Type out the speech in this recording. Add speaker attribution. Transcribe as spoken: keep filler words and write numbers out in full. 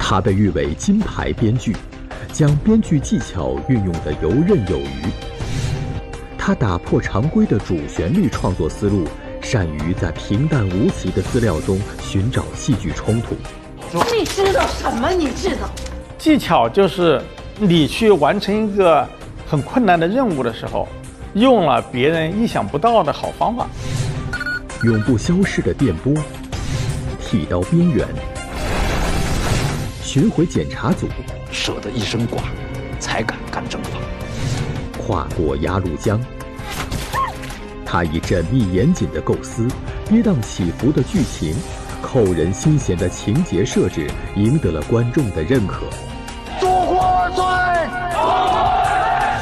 Speaker 1: 他被誉为金牌编剧，将编剧技巧运用得游刃有余。他打破常规的主旋律创作思路，善于在平淡无奇的资料中寻找戏剧冲突。
Speaker 2: 你知道什么？你知道？
Speaker 3: 技巧就是你去完成一个很困难的任务的时候，用了别人意想不到的好方法。
Speaker 1: 永不消逝的电波，剃刀边缘，巡回检查组，
Speaker 4: 舍得一身剐，才敢干正法。
Speaker 1: 跨过鸭绿江，他以缜密严谨的构思、跌宕起伏的剧情、扣人心弦的情节设置，赢得了观众的认可。